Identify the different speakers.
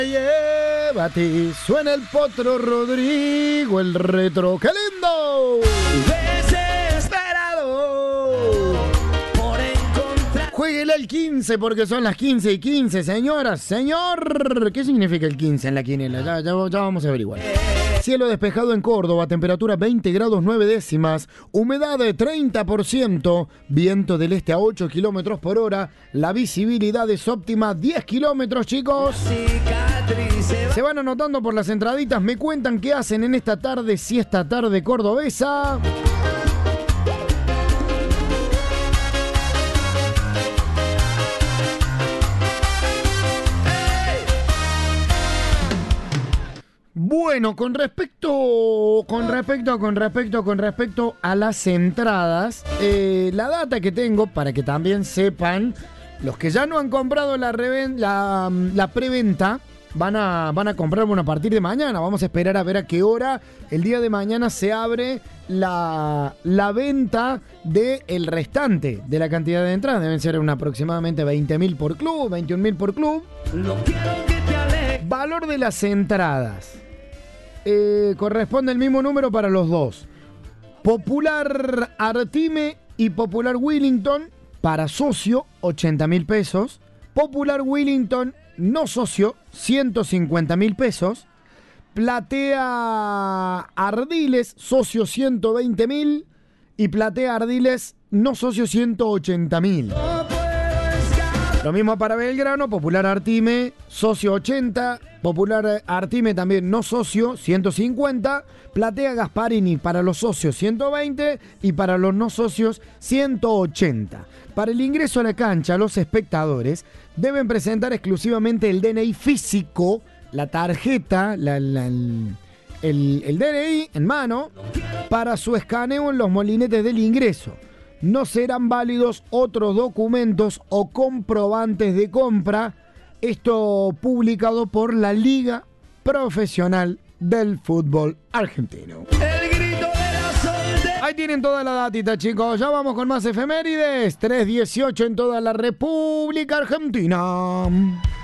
Speaker 1: Llévate, suena el Potro Rodrigo, el retro, ¡qué lindo! Desesperado por encontrar. Jueguele el 15 porque son las 15:15, señoras, señor. ¿Qué significa el 15 en la quiniela? Ya vamos a averiguar. Cielo despejado en Córdoba, temperatura 20 grados 9 décimas, humedad de 30%, viento del este a 8 kilómetros por hora, la visibilidad es óptima 10 kilómetros, chicos. Se van anotando por las entraditas, me cuentan qué hacen en esta tarde, si esta tarde cordobesa. Bueno, con respecto a las entradas, la data que tengo, para que también sepan, los que ya no han comprado la preventa, van a comprar a partir de mañana. Vamos a esperar a ver a qué hora el día de mañana se abre la venta del restante de la cantidad de entradas. Deben ser aproximadamente 20.000 por club, 21.000 por club. Valor de las entradas. Corresponde el mismo número para los dos. Popular Artime y Popular Wellington para socio, 80.000 pesos. Popular Wellington no socio, 150.000 pesos. Platea Ardiles, socio, 120.000. Y Platea Ardiles no socio, 180.000. Lo mismo para Belgrano, Popular Artime, socio 80, Popular Artime también no socio, 150, Platea Gasparini para los socios 120 y para los no socios 180. Para el ingreso a la cancha, los espectadores deben presentar exclusivamente el DNI físico, la tarjeta, el DNI en mano, para su escaneo en los molinetes del ingreso. No serán válidos otros documentos o comprobantes de compra. Esto publicado por la Liga Profesional del Fútbol Argentino. El grito de la soltería. Ahí tienen toda la datita, chicos. Ya vamos con más efemérides. 3:18 en toda la República Argentina.